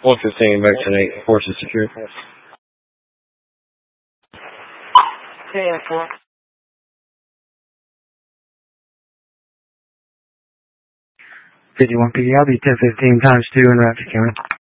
115, back to 8, forces secure. 10-4. 51 PD, I'll be 1015 times 2 in Raptor County.